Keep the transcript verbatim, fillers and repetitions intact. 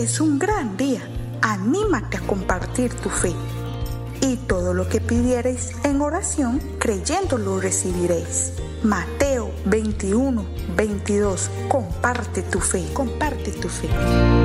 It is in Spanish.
es un gran día. Anímate a compartir tu fe. Y todo lo que pidiereis en oración, creyéndolo recibiréis. Mateo veintiuno, veintidós. Comparte tu fe, comparte tu fe.